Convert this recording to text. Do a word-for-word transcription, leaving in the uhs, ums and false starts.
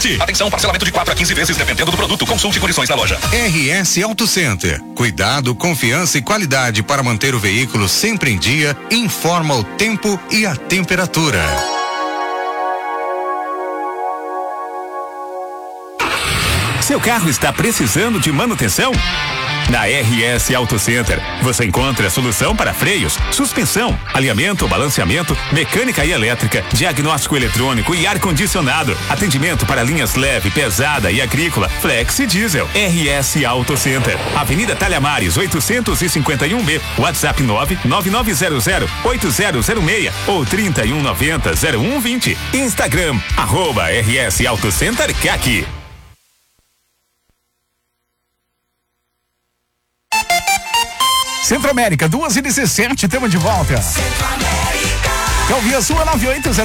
Aproveite! Atenção, parcelamento de quatro a quinze vezes dependendo do produto. Consulte condições na loja. R S Auto Center. Cuidado, confiança e qualidade para manter o veículo sempre em dia. Informa o tempo e a temperatura. Seu carro está precisando de manutenção? Na R S Auto Center, você encontra a solução para freios, suspensão, alinhamento, balanceamento, mecânica e elétrica, diagnóstico eletrônico e ar-condicionado. Atendimento para linhas leve, pesada e agrícola, flex e diesel. R S Auto Center, Avenida Talhamares, oitocentos e cinquenta e um B, WhatsApp nove nove nove zero zero oito zero zero seis ou trinta e um noventa zero um vinte. Instagram, arroba R S Auto Center C A C. Centro América, duas e dezessete, temos de volta. Eu vi a sua nove oito zero